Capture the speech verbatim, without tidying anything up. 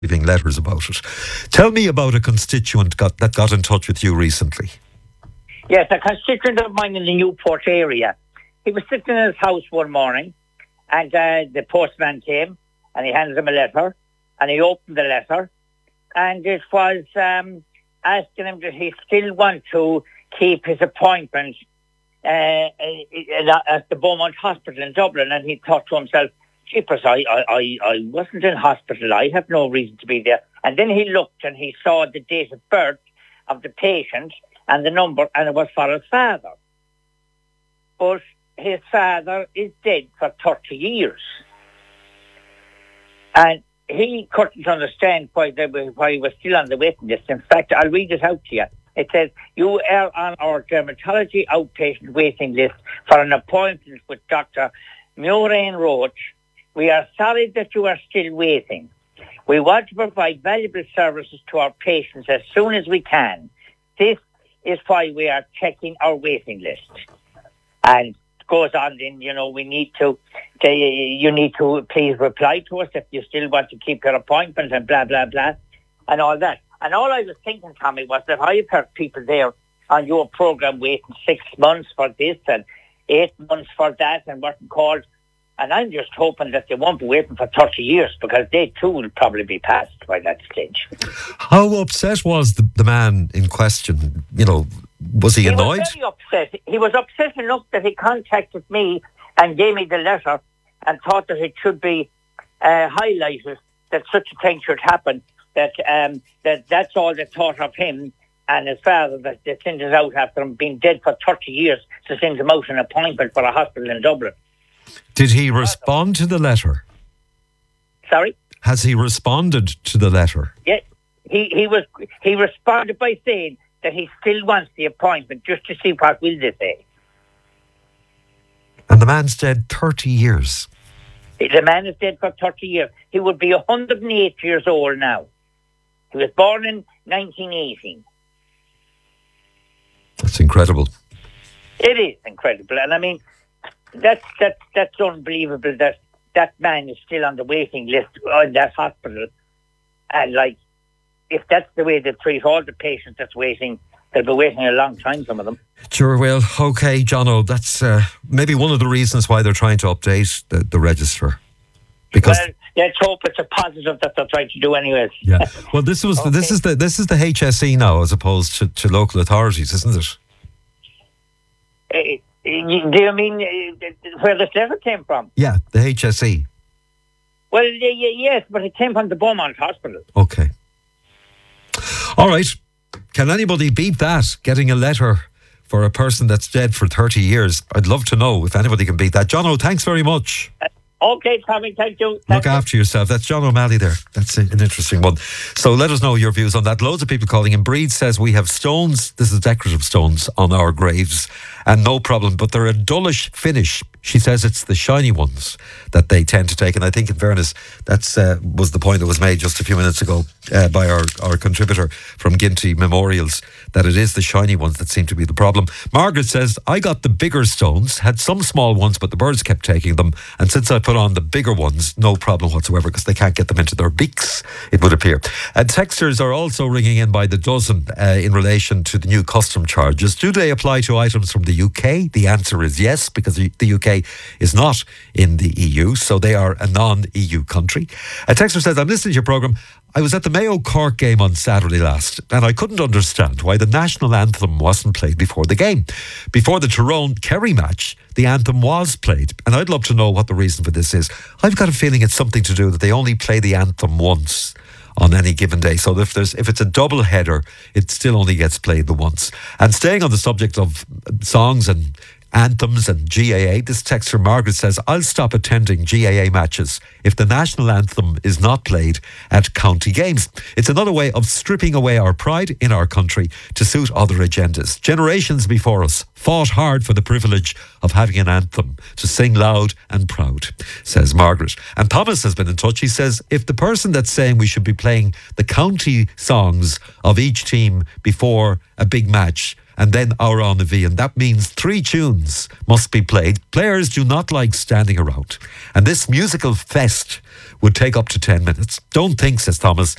leaving letters about it. Tell me about a constituent got, that got in touch with you recently. Yes, a constituent of mine in the Newport area. He was sitting in his house one morning, and uh, the postman came, and he handed him a letter, and he opened the letter, and it was um, asking him that he still want to keep his appointment uh, at the Beaumont Hospital in Dublin. And he thought to himself, jeepers, I, I, I wasn't in hospital. I have no reason to be there. And then he looked and he saw the date of birth of the patient and the number, and it was for his father. But his father is dead for thirty years. And he couldn't understand why, they were, why he was still on the waiting list. In fact, I'll read it out to you. It says, you are on our dermatology outpatient waiting list for an appointment with Doctor Murrain Roach. We are sorry that you are still waiting. We want to provide valuable services to our patients as soon as we can. This is why we are checking our waiting list. And it goes on then, you know, we need to, to, you need to please reply to us if you still want to keep your appointment and blah, blah, blah, and all that. And all I was thinking, Tommy, was that I've heard people there on your programme waiting six months for this and eight months for that and what called. And I'm just hoping that they won't be waiting for thirty years, because they too will probably be passed by that stage. How upset was the, the man in question? You know, was he, he annoyed? He was very upset. He was upset enough that he contacted me and gave me the letter and thought that it should be uh, highlighted that such a thing should happen, that um, that that's all they thought of him and his father, that they sent us out after him being dead for thirty years to send him out an appointment for a hospital in Dublin. Did he respond to the letter? Sorry? Has he responded to the letter? Yeah, he, he was. He responded by saying that he still wants the appointment just to see what will they say. And the man's dead thirty years. The man is dead for thirty years. He would be one hundred eight years old now. He was born in nineteen eighteen. That's incredible. It is incredible. And I mean, that's, that's, that's unbelievable that that man is still on the waiting list in that hospital. And like, if that's the way they treat all the patients that's waiting, they'll be waiting a long time, some of them. Sure, well, okay, Jono, that's uh, maybe one of the reasons why they're trying to update the, the register. Because well, let's hope it's a positive that they're trying to do anyways. Yeah. Well, this was okay. this is the this is the H S E now, as opposed to, to local authorities, isn't it? Uh, do you mean uh, where this letter came from? Yeah, the H S E. Well, uh, yes, but it came from the Beaumont Hospital. Okay. All right. Can anybody beat that, getting a letter for a person that's dead for thirty years? I'd love to know if anybody can beat that. Jono, thanks very much. Uh, okay, Tommy, thank you. Thank Look you. after yourself. That's John O'Malley there. That's an interesting one. So let us know your views on that. Loads of people calling in. Breed says we have stones, this is decorative stones, on our graves, and no problem, but they're a dullish finish. She says it's the shiny ones that they tend to take. And I think, in fairness, that's uh, was the point that was made just a few minutes ago uh, by our, our contributor from Ginty Memorials, that it is the shiny ones that seem to be the problem. Margaret says, I got the bigger stones, had some small ones, but the birds kept taking them. And since I put on the bigger ones, no problem whatsoever, because they can't get them into their beaks, it would appear. And texters are also ringing in by the dozen uh, in relation to the new custom charges. Do they apply to items from the U K? The answer is yes, because the U K is not in the E U, so they are a non-E U country. A texter says, I'm listening to your programme. I was at the Mayo Cork game on Saturday last, and I couldn't understand why the national anthem wasn't played before the game. Before the Tyrone-Kerry match, the anthem was played, and I'd love to know what the reason for this is. I've got a feeling it's something to do that they only play the anthem once on any given day. So if there's if it's a double header, it still only gets played the once. And staying on the subject of songs and anthems and G A A, this texter Margaret says, I'll stop attending G A A matches if the national anthem is not played at county games. It's another way of stripping away our pride in our country to suit other agendas. Generations before us fought hard for the privilege of having an anthem to sing loud and proud, says Margaret. And Thomas has been in touch. He says, if the person that's saying we should be playing the county songs of each team before a big match and then Our On the V. And that means three tunes must be played. Players do not like standing around. And this musical fest would take up to ten minutes. Don't think, says Thomas,